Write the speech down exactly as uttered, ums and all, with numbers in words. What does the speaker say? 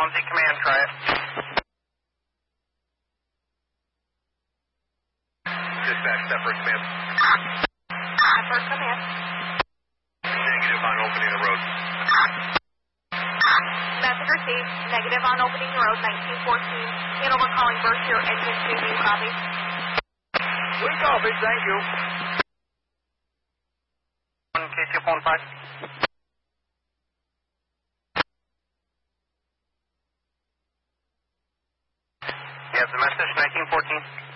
Swansea Command, try it. Dispatch, Stepford Command. Stepford Command. Negative on opening the road. Message received. Negative on opening the road, nineteen fourteen. Hanover calling Berkshire engine two, do you copy? We copy, thank you. K T phone five. You have the message, nineteen fourteen.